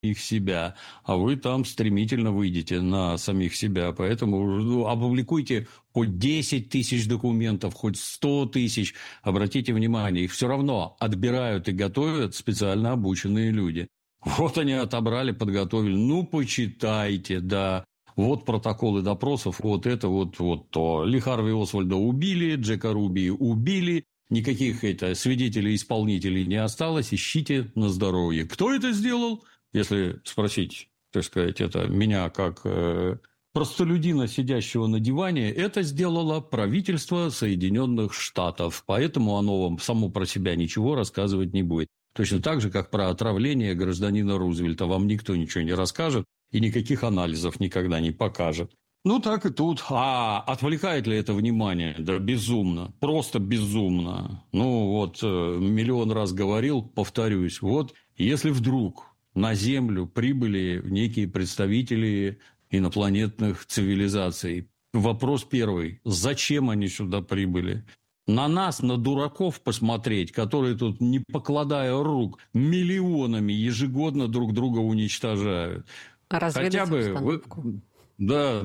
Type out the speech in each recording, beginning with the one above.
самих себя, а вы там стремительно выйдете на самих себя. Поэтому опубликуйте хоть 10 тысяч документов, хоть 100 тысяч. Обратите внимание, их все равно отбирают и готовят специально обученные люди. Вот они отобрали, подготовили. Ну, почитайте, да. Вот протоколы допросов, вот это, вот то. Ли Харви Освальда убили, Джека Руби убили. Никаких свидетелей-исполнителей не осталось. Ищите на здоровье. Кто это сделал? Если спросить, так сказать, это меня как простолюдина, сидящего на диване, это сделало правительство Соединенных Штатов. Поэтому оно вам само про себя ничего рассказывать не будет. Точно так же, как про отравление гражданина Рузвельта. Вам никто ничего не расскажет и никаких анализов никогда не покажет. Ну, так и тут. А отвлекает ли это внимание? Да безумно. Просто безумно. Ну, вот миллион раз говорил, повторюсь. Вот если вдруг на Землю прибыли некие представители инопланетных цивилизаций, вопрос первый. Зачем они сюда прибыли? На нас, на дураков посмотреть, которые тут, не покладая рук, миллионами ежегодно друг друга уничтожают. Хотя бы вы... Да,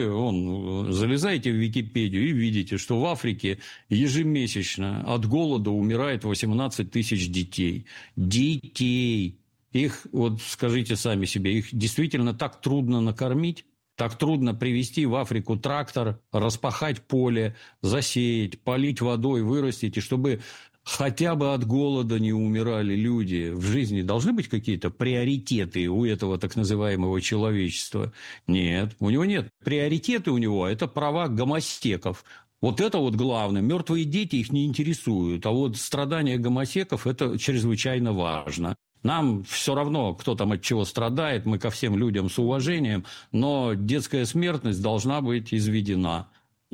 вы залезаете в Википедию и видите, что в Африке ежемесячно от голода умирает 18 тысяч детей. Детей. Их, вот скажите сами себе, их действительно так трудно накормить? Так трудно привезти в Африку трактор, распахать поле, засеять, полить водой, вырастить, и чтобы хотя бы от голода не умирали люди. В жизни должны быть какие-то приоритеты у этого так называемого человечества? Нет, у него нет. Приоритеты у него – это права гомосеков. Вот это вот главное. Мертвые дети их не интересуют, а вот страдания гомосеков – это чрезвычайно важно. Нам все равно, кто там от чего страдает, мы ко всем людям с уважением, но детская смертность должна быть изведена.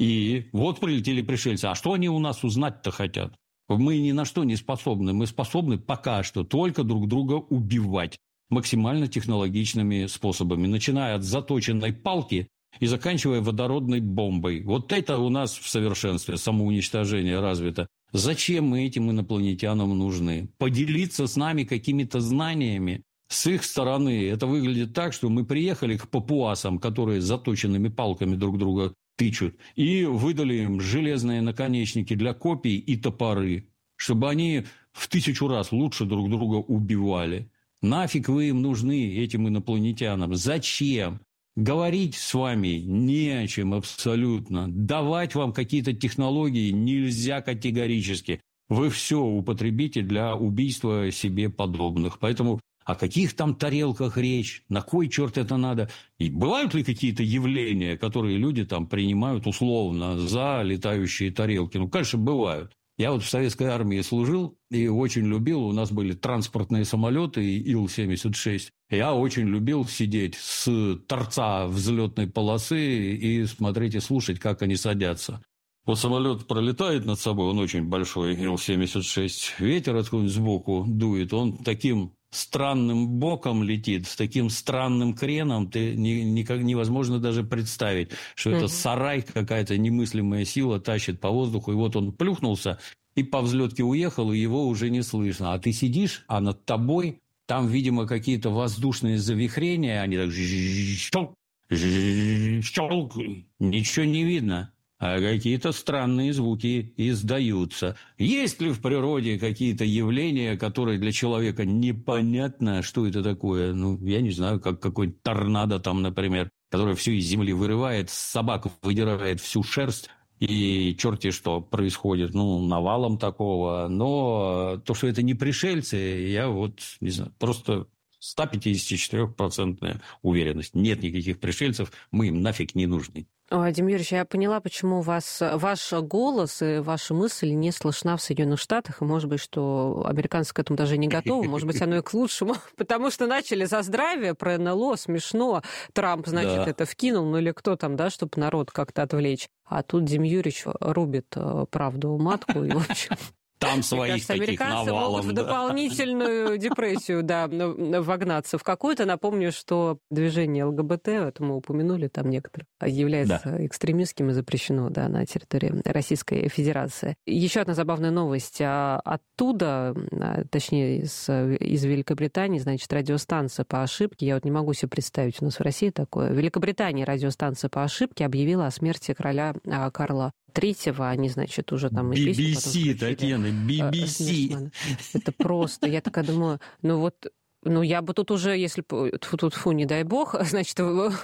И вот прилетели пришельцы. А что они у нас узнать-то хотят? Мы ни на что не способны. Мы способны пока что только друг друга убивать максимально технологичными способами, начиная от заточенной палки и заканчивая водородной бомбой. Вот это у нас в совершенстве самоуничтожение развито. Зачем мы этим инопланетянам нужны? Поделиться с нами какими-то знаниями? С их стороны это выглядит так, что мы приехали к папуасам, которые заточенными палками друг друга тычут, и выдали им железные наконечники для копий и топоры, чтобы они в 1000 раз лучше друг друга убивали. Нафиг вы им нужны, этим инопланетянам? Зачем? Говорить с вами не о чем абсолютно. Давать вам какие-то технологии нельзя категорически. Вы все употребите для убийства себе подобных. Поэтому о каких там тарелках речь? На кой черт это надо? И бывают ли какие-то явления, которые люди там принимают условно за летающие тарелки? Ну, конечно, бывают. Я вот в советской армии служил и очень любил, у нас были транспортные самолеты Ил-76. Я очень любил сидеть с торца взлетной полосы и смотреть и слушать, как они садятся. Вот самолет пролетает над собой, он очень большой, Ил-76. Ветер откуда-нибудь сбоку дует, он таким странным боком летит, с таким странным креном, ты никак невозможно даже представить, что это сарай, какая-то немыслимая сила тащит по воздуху, и вот он плюхнулся и по взлетке уехал, и его уже не слышно. А ты сидишь, а над тобой там, видимо, какие-то воздушные завихрения, они так щелк, щелк, ничего не видно. А какие-то странные звуки издаются. Есть ли в природе какие-то явления, которые для человека непонятно, что это такое? Ну, я не знаю, как какой-нибудь торнадо там, например, который все из земли вырывает, с собак выдирает всю шерсть, и черти что происходит, ну, навалом такого. Но то, что это не пришельцы, я вот, не знаю, просто 154% уверенность. Нет никаких пришельцев, мы им нафиг не нужны. Вадим Юрьевич, я поняла, почему ваш голос и ваша мысль не слышна в Соединенных Штатах, и, может быть, что американцы к этому даже не готовы, может быть, оно и к лучшему, потому что начали за здравие, про НЛО, смешно, Трамп, значит, это вкинул, ну или кто там, да, чтобы народ как-то отвлечь, а тут Дим Юрьевич рубит правду матку, и, в общем... Там своих таких навалом. Могут в дополнительную депрессию, да, вогнаться в какую-то. Напомню, что движение ЛГБТ, это мы упомянули, там некоторые, является экстремистским и запрещено, да, на территории Российской Федерации. Еще одна забавная новость. Оттуда, точнее, из Великобритании, значит, радиостанция по ошибке, я вот не могу себе представить, у нас в России такое. В Великобритании радиостанция по ошибке объявила о смерти короля Карла Третьего, они, значит, уже там... BBC, Татьяна, BBC. Это просто, я такая думаю, я бы тут уже, если... Тьфу, не дай бог, значит,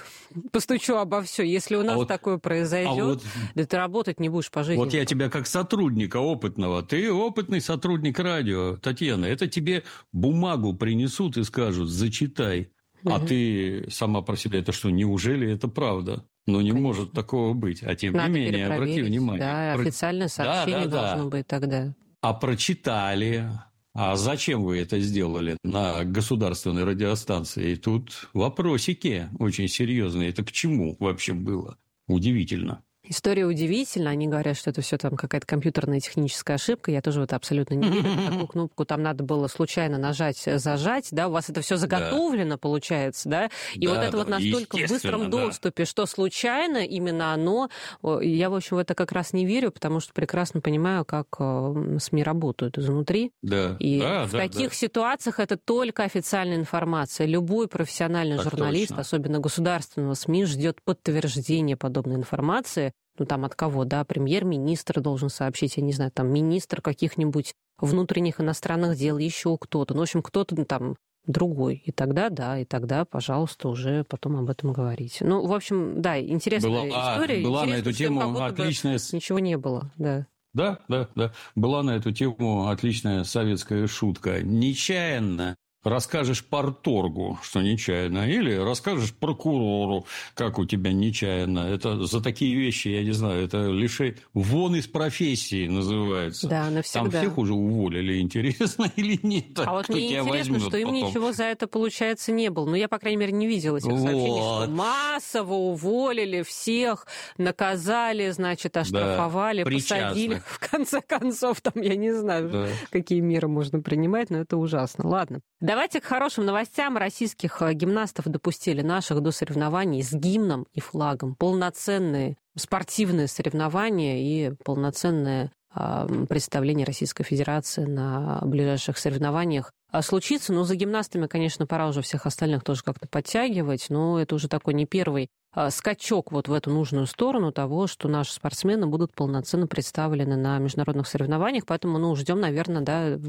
постучу обо все. Если у нас такое произойдет, да ты работать не будешь по жизни. Вот я тебя как сотрудника опытного, ты опытный сотрудник радио, Татьяна, это тебе бумагу принесут и скажут, зачитай. А ты сама про себя, это что, неужели это правда? Но не может такого быть. А тем не менее, обрати внимание. Да, официальное сообщение должно быть тогда. А прочитали. А зачем вы это сделали на государственной радиостанции? И тут вопросики очень серьезные. Это к чему вообще было? Удивительно. История удивительна. Они говорят, что это все там какая-то компьютерная техническая ошибка. Я тоже в это абсолютно не верю. Такую кнопку там надо было случайно нажать, зажать. Да? У вас это все заготовлено, получается, да? И вот это вот настолько в быстром доступе, что случайно именно оно... Я, в общем, в это как раз не верю, потому что прекрасно понимаю, как СМИ работают изнутри. И в таких ситуациях это только официальная информация. Любой профессиональный журналист, особенно государственного СМИ, ждет подтверждения подобной информации. Там от кого, да, премьер-министр должен сообщить, я не знаю, там министр каких-нибудь внутренних иностранных дел, еще кто-то. В общем, кто-то там другой. И тогда, пожалуйста, уже потом об этом говорить. В общем, да, интересная история. Была на эту тему отличная... Ничего не было, да. Да. Была на эту тему отличная советская шутка. Нечаянно расскажешь парторгу, что нечаянно, или расскажешь прокурору, как у тебя нечаянно. Это за такие вещи, я не знаю, это вон из профессии называется. Да, навсегда. Там всех уже уволили, интересно или нет? А вот мне интересно, что им ничего за это, получается, не было. Я, по крайней мере, не видела этих сообщений, что массово уволили всех, наказали, значит, оштрафовали, посадили. В конце концов, там, я не знаю, какие меры можно принимать, но это ужасно. Ладно. Давайте к хорошим новостям. Российских гимнастов допустили наших до соревнований с гимном и флагом. Полноценные спортивные соревнования и полноценное представление Российской Федерации на ближайших соревнованиях случится. За гимнастами, конечно, пора уже всех остальных тоже как-то подтягивать, но это уже такой не первый скачок в эту нужную сторону того, что наши спортсмены будут полноценно представлены на международных соревнованиях, поэтому ждем, наверное,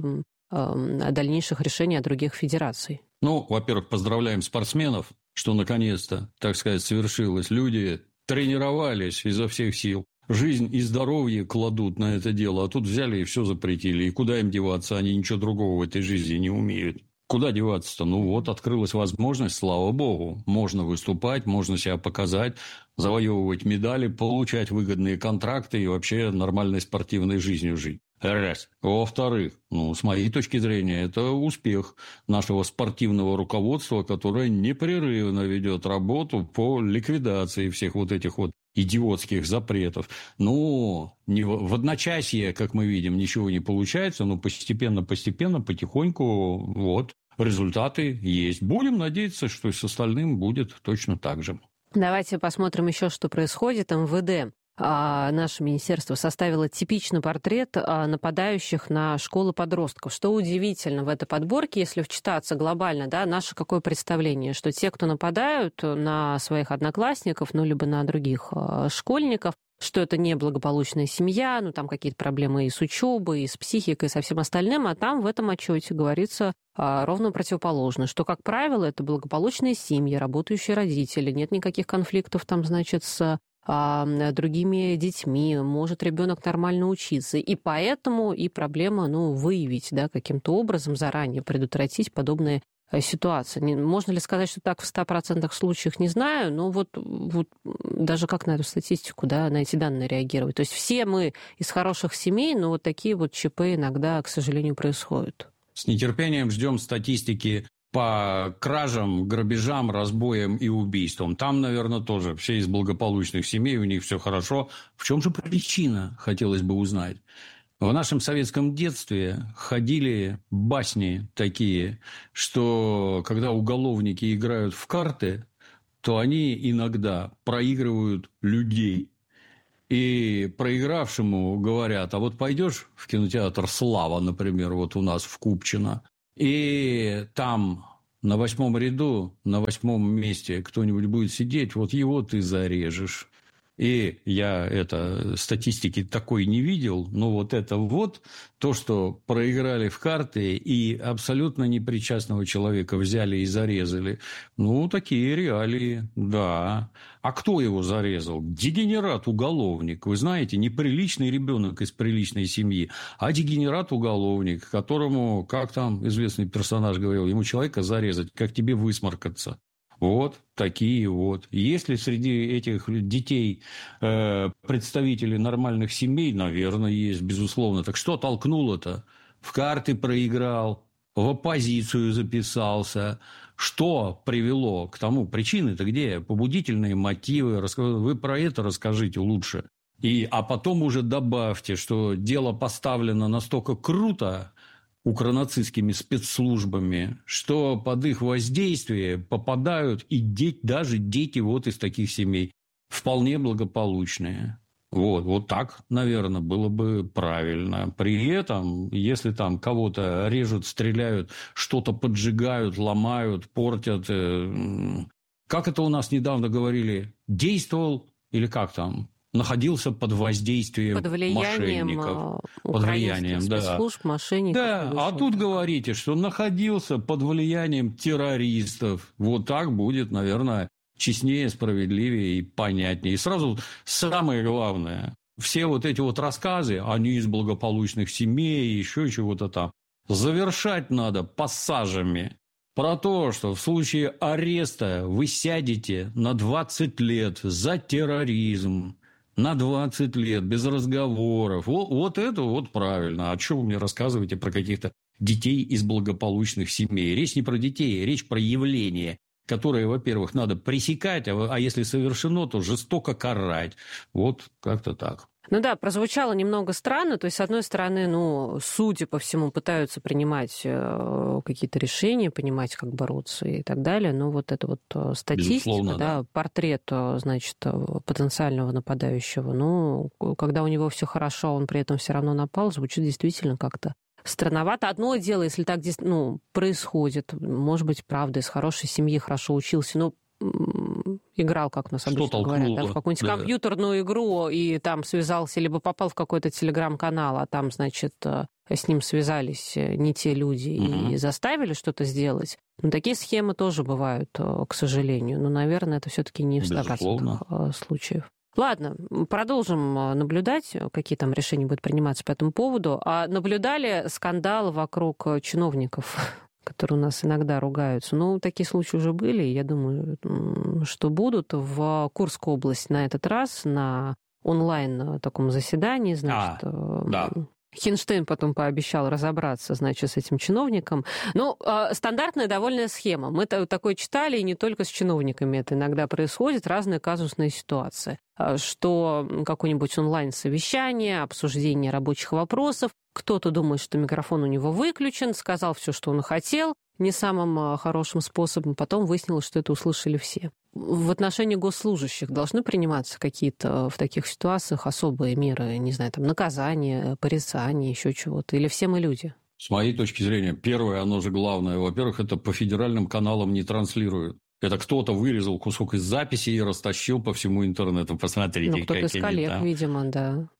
дальнейших решений от других федераций. Во-первых, поздравляем спортсменов, что наконец-то, так сказать, свершилось. Люди тренировались изо всех сил. Жизнь и здоровье кладут на это дело, а тут взяли и все запретили. И куда им деваться? Они ничего другого в этой жизни не умеют. Куда деваться-то? Открылась возможность, слава богу. Можно выступать, можно себя показать, завоевывать медали, получать выгодные контракты и вообще нормальной спортивной жизнью жить. Раз. Во-вторых, с моей точки зрения, это успех нашего спортивного руководства, которое непрерывно ведет работу по ликвидации всех этих идиотских запретов. Не в одночасье, как мы видим, ничего не получается, но постепенно, потихоньку, результаты есть. Будем надеяться, что и с остальным будет точно так же. Давайте посмотрим еще, что происходит. МВД. Наше министерство составило типичный портрет нападающих на школы подростков. Что удивительно в этой подборке, если вчитаться глобально, наше какое представление, что те, кто нападают на своих одноклассников, либо на других школьников, что это не благополучная семья, там какие-то проблемы и с учебой, и с психикой, и со всем остальным, а там в этом отчете говорится ровно противоположно, что, как правило, это благополучные семьи, работающие родители, нет никаких конфликтов там, значит, с другими детьми, может ребенок нормально учиться. И поэтому и проблема, выявить, каким-то образом, заранее предотвратить подобные ситуации. Можно ли сказать, что так в 100% случаях, не знаю, но даже как на эту статистику, на эти данные реагировать. То есть все мы из хороших семей, но такие ЧП иногда, к сожалению, происходят. С нетерпением ждем статистики по кражам, грабежам, разбоям и убийствам. Там, наверное, тоже все из благополучных семей, у них все хорошо. В чем же причина, хотелось бы узнать? В нашем советском детстве ходили басни такие, что когда уголовники играют в карты, то они иногда проигрывают людей. И проигравшему говорят: а вот пойдешь в кинотеатр «Слава», например, вот у нас в Купчино, и там на 8-м ряду, на 8-м месте кто-нибудь будет сидеть, вот его ты зарежешь. И я статистики такой не видел, но вот это вот то, что проиграли в карты и абсолютно непричастного человека взяли и зарезали. Ну, такие реалии, да. А кто его зарезал? Дегенерат-уголовник. Вы знаете, не приличный ребенок из приличной семьи, а дегенерат-уголовник, которому, как там известный персонаж говорил, ему человека зарезать, как тебе высморкаться. Вот такие вот. Есть ли среди этих детей представители нормальных семей? Наверное, есть, безусловно. Так что толкнуло-то? В карты проиграл, в оппозицию записался. Что привело к тому? Причины-то где? Побудительные мотивы. Вы про это расскажите лучше. А потом уже добавьте, что дело поставлено настолько круто укронацистскими спецслужбами, что под их воздействие попадают и даже дети вот из таких семей, вполне благополучные. Вот так, наверное, было бы правильно. При этом, если там кого-то режут, стреляют, что-то поджигают, ломают, портят, как это у нас недавно говорили, действовал или как там? Находился под воздействием мошенников. Под влиянием спецслужб, мошенников. Да, а тут говорите, что находился под влиянием террористов. Вот так будет, наверное, честнее, справедливее и понятнее. И сразу самое главное, все вот эти вот рассказы, они из благополучных семей, еще чего-то там, завершать надо пассажами про то, что в случае ареста вы сядете на 20 лет за терроризм. На 20 лет, без разговоров. Вот это вот правильно. А что вы мне рассказываете про каких-то детей из благополучных семей? Речь не про детей, речь про явление, которое, во-первых, надо пресекать, а если совершено, то жестоко карать. Вот как-то так. Ну да, прозвучало немного странно. То есть, с одной стороны, судя по всему, пытаются принимать какие-то решения, понимать, как бороться и так далее. Но вот эта вот статистика, да, портрет, значит, потенциального нападающего, когда у него все хорошо, он при этом все равно напал, звучит действительно как-то странновато. Одно дело, если так происходит, может быть, правда, из хорошей семьи хорошо учился, играл, как у нас обычно говорят, в какую-нибудь компьютерную игру, и там связался, либо попал в какой-то телеграм-канал, а там, значит, с ним связались не те люди и заставили что-то сделать. Такие схемы тоже бывают, к сожалению. Но, наверное, это все-таки не в 100% случаев. Ладно, продолжим наблюдать, какие там решения будут приниматься по этому поводу. А наблюдали скандал вокруг чиновников, которые у нас иногда ругаются. Такие случаи уже были, я думаю, что будут. В Курской области на этот раз на онлайн таком заседании, значит, Хинштейн потом пообещал разобраться, значит, с этим чиновником. Стандартная довольно схема. Мы такое читали, и не только с чиновниками это иногда происходит, разные казусные ситуации. Что какое-нибудь онлайн-совещание, обсуждение рабочих вопросов, кто-то думает, что микрофон у него выключен, сказал все, что он хотел, не самым хорошим способом. Потом выяснилось, что это услышали все. В отношении госслужащих должны приниматься какие-то в таких ситуациях особые меры, не знаю, там наказание, порицание, еще чего-то? Или все мы люди? С моей точки зрения, первое, оно же главное. Во-первых, это по федеральным каналам не транслируют. Это кто-то вырезал кусок из записи и растащил по всему интернету. Посмотрите, кто-то из коллег, там. Видимо, да.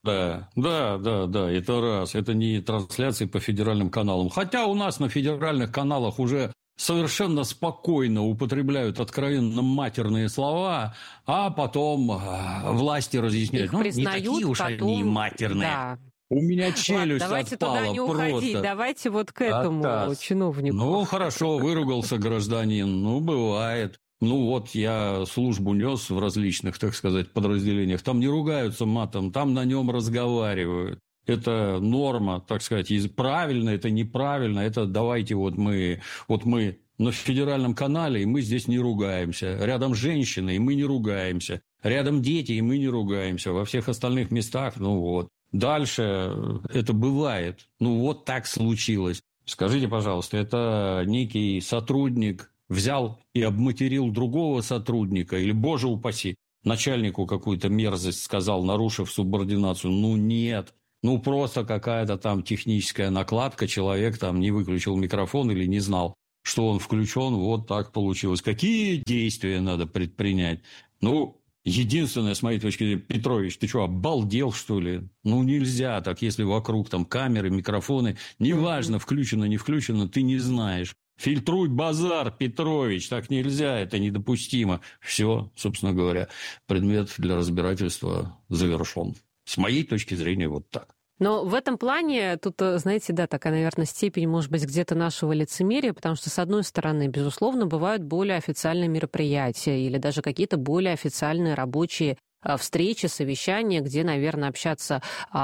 Да, это раз. Это не трансляции по федеральным каналам. Хотя у нас на федеральных каналах уже совершенно спокойно употребляют откровенно матерные слова, а потом власти разъясняют. Их признают, не такие уж потом... они матерные. Да. У меня челюсть давайте отпала туда не просто. Уходить. Давайте вот к этому чиновнику. Хорошо, выругался гражданин. Бывает. Я службу нес в различных, так сказать, подразделениях. Там не ругаются матом, там на нем разговаривают. Это норма, так сказать, правильно, это неправильно. Это давайте мы на федеральном канале, и мы здесь не ругаемся. Рядом женщины, и мы не ругаемся. Рядом дети, и мы не ругаемся. Во всех остальных местах, Дальше это бывает. Ну, вот так случилось. Скажите, пожалуйста, это некий сотрудник взял и обматерил другого сотрудника, или, боже упаси, начальнику какую-то мерзость сказал, нарушив субординацию? Ну, нет. Ну, просто какая-то там техническая накладка, человек там не выключил микрофон или не знал, что он включен, вот так получилось. Какие действия надо предпринять? Ну, единственное, с моей точки зрения, Петрович, ты что, обалдел, что ли? Ну, нельзя так, если вокруг там камеры, микрофоны, неважно, включено, не включено, ты не знаешь. Фильтруй базар, Петрович, так нельзя, это недопустимо. Все, собственно говоря, предмет для разбирательства завершен. С моей точки зрения, вот так. Но в этом плане тут, знаете, да, такая, наверное, степень, может быть, где-то нашего лицемерия, потому что, с одной стороны, безусловно, бывают более официальные мероприятия или даже какие-то более официальные рабочие встречи, совещания, где, наверное, общаться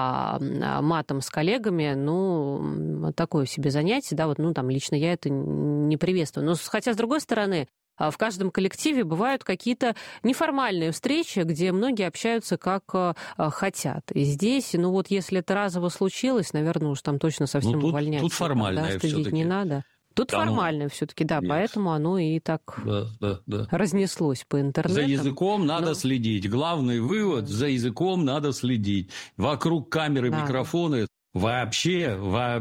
матом с коллегами, ну, такое себе занятие, да, вот, ну, там, лично я это не приветствую. Но, хотя, с другой стороны, в каждом коллективе бывают какие-то неформальные встречи, где многие общаются как хотят. И здесь, ну, вот, если это разово случилось, наверное, уж там точно совсем увольняться. Тут формальное стыдить не надо. Тут формальное все-таки, да, нет. Поэтому оно и так разнеслось по интернету. За языком надо следить. Главный вывод, за языком надо следить. Вокруг камеры, микрофоны. Вообще,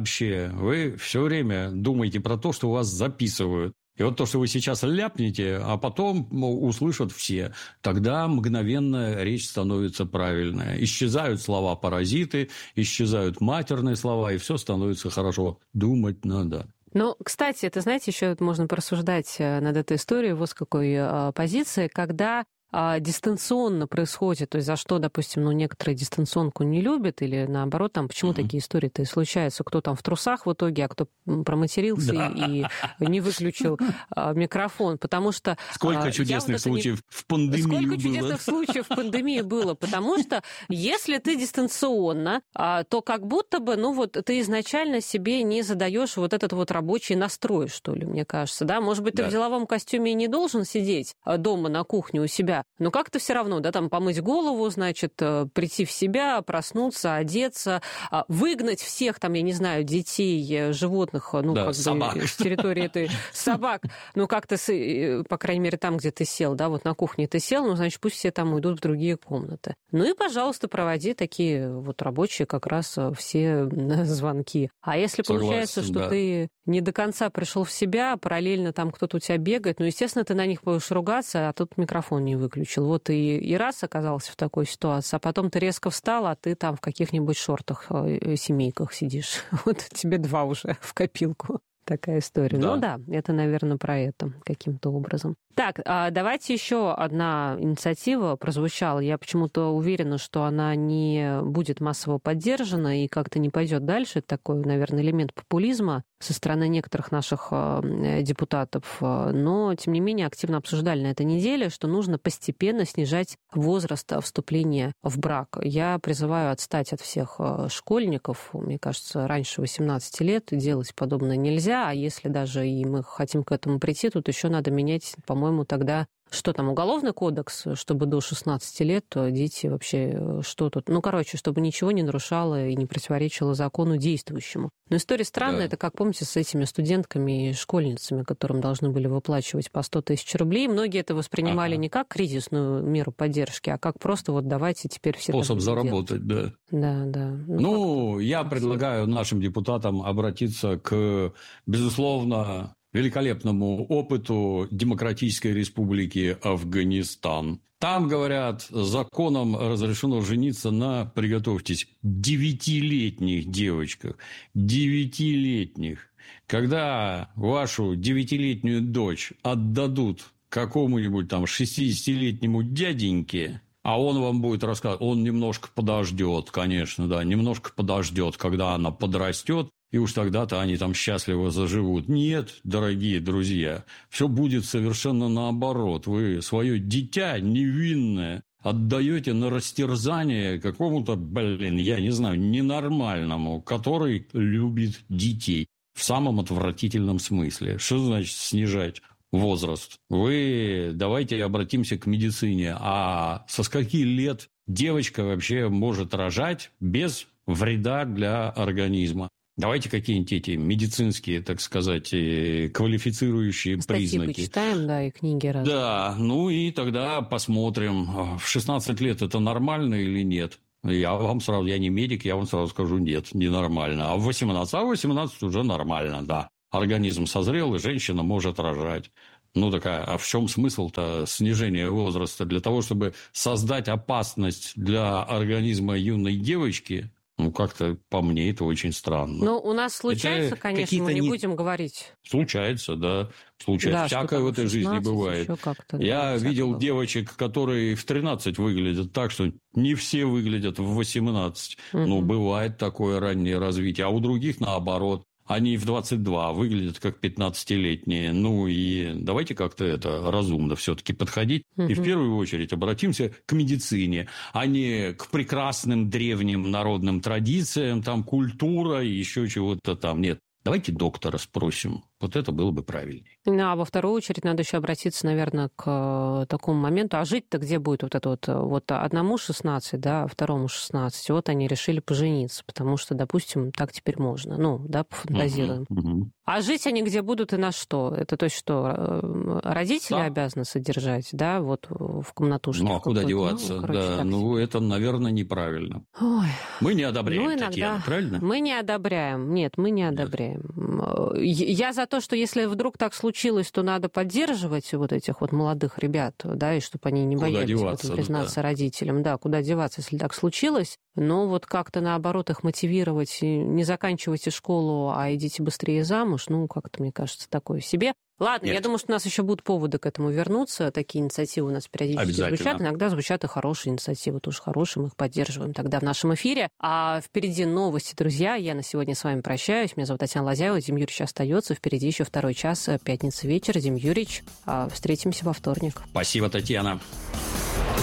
вы все время думаете про то, что вас записывают. И вот то, что вы сейчас ляпнете, а потом услышат все, тогда мгновенно речь становится правильная. Исчезают слова-паразиты, исчезают матерные слова, и все становится хорошо. Думать надо. Ну, кстати, это, знаете, еще можно порассуждать над этой историей вот с какой позиции, когда дистанционно происходит, то есть за что, допустим, ну, некоторые дистанционку не любят, или наоборот, там, почему такие истории-то и случаются, кто там в трусах в итоге, а кто проматерился и не выключил микрофон, потому что... Сколько чудесных случаев в пандемии было. Сколько чудесных случаев в пандемии было, потому что если ты дистанционно, то как будто бы, ну, вот ты изначально себе не задаешь вот этот вот рабочий настрой, что ли, мне кажется, да? Может быть, ты в деловом костюме и не должен сидеть дома на кухне у себя, но как-то все равно, да, там помыть голову, значит, прийти в себя, проснуться, одеться, выгнать всех, там, я не знаю, детей, животных, ну, как собак. Бы с территории этой собак, ну, как-то, по крайней мере, там, где ты сел, да, вот на кухне ты сел, ну, значит, пусть все там уйдут в другие комнаты. Ну и, пожалуйста, проводи такие вот рабочие как раз все звонки. А если получается, что ты не до конца пришел в себя, параллельно там кто-то у тебя бегает, ну, естественно, ты на них будешь ругаться, а тут микрофон не выключил. Вот и раз оказался в такой ситуации, а потом ты резко встал, а ты там в каких-нибудь шортах, семейках сидишь. Вот тебе 2 уже в копилку. Такая история. Да. Ну да, это, наверное, про это каким-то образом. Так, давайте еще одна инициатива прозвучала. Я почему-то уверена, что она не будет массово поддержана и как-то не пойдет дальше. Это такой, наверное, элемент популизма со стороны некоторых наших депутатов. Но, тем не менее, активно обсуждали на этой неделе, что нужно постепенно снижать возраст вступления в брак. Я призываю отстать от всех школьников. Мне кажется, раньше 18 лет делать подобное нельзя. А если даже и мы хотим к этому прийти, тут еще надо менять, по-моему, тогда... Что там, уголовный кодекс, чтобы до 16 лет дети вообще что тут... Ну, короче, чтобы ничего не нарушало и не противоречило закону действующему. Но история странная, это, как помните, с этими студентками и школьницами, которым должны были выплачивать по 100 тысяч рублей. Многие это воспринимали не как кризисную меру поддержки, а как просто вот давайте теперь все... Способ заработать, делать. Да. Ну я предлагаю нашим депутатам обратиться к, безусловно... великолепному опыту Демократической Республики Афганистан. Там, говорят, законом разрешено жениться на, приготовьтесь, 9-летних девочках. 9-летних. Когда вашу 9-летнюю дочь отдадут какому-нибудь там 60-летнему дяденьке, а он вам будет рассказывать, он немножко подождет, конечно, да, немножко подождет, когда она подрастет, и уж тогда-то они там счастливо заживут. Нет, дорогие друзья, все будет совершенно наоборот. Вы свое дитя невинное отдаете на растерзание какому-то, я не знаю, ненормальному, который любит детей в самом отвратительном смысле. Что значит снижать возраст? Вы давайте обратимся к медицине. А со скольки лет девочка вообще может рожать без вреда для организма. Давайте какие-нибудь эти медицинские, так сказать, квалифицирующие статьи признаки. почитаем, да, и книги разные. Да, ну и тогда посмотрим, в 16 лет это нормально или нет. Я не медик, я вам сразу скажу, нет, ненормально. А в 18 уже нормально, да. Организм созрел, и женщина может рожать. Ну, такая, а в чем смысл-то снижения возраста? Для того, чтобы создать опасность для организма юной девочки, ну, как-то по мне это очень странно. Ну, у нас случается, конечно, мы не будем говорить. Случается, да. Случается. Да, всякое в этой жизни бывает. Я видел девочек, которые в 13 выглядят так, что не все выглядят в 18. Ну, бывает такое раннее развитие. А у других наоборот. Они в 22 выглядят как 15-летние. Ну, и давайте как-то это разумно все-таки подходить. И в первую очередь обратимся к медицине, а не к прекрасным древним народным традициям, там, культура и еще чего-то там. Нет. Давайте доктора спросим. Вот это было бы правильнее. Ну, а во вторую очередь надо еще обратиться, наверное, к такому моменту. А жить-то где будет вот это вот одному 16, да, а второму 16? Вот они решили пожениться, потому что, допустим, так теперь можно. Ну, да, пофантазируем. А жить они где будут и на что? Это то есть что, родители обязаны содержать, да, вот в комнатушке? Ну, а куда деваться? Ну, это, наверное, неправильно. Ой. Мы не одобряем, Татьяна, правильно? Мы не одобряем. Нет, мы не одобряем. Я за то, что если вдруг так случилось, то надо поддерживать вот этих вот молодых ребят, да, и чтобы они не боялись в этом признаться родителям. Да, куда деваться, если так случилось. Но вот как-то, наоборот, их мотивировать, не заканчивайте школу, а идите быстрее замуж, ну, как-то, мне кажется, такое себе. Ладно, я думаю, что у нас еще будут поводы к этому вернуться. Такие инициативы у нас периодически звучат. Иногда звучат и хорошие инициативы, тоже хорошие, мы их поддерживаем тогда в нашем эфире. А впереди новости, друзья. Я на сегодня с вами прощаюсь. Меня зовут Татьяна Лазяева. Дим Юрьевич остается. Впереди еще второй час, пятница вечер. Дим Юрьевич, встретимся во вторник. Спасибо, Татьяна.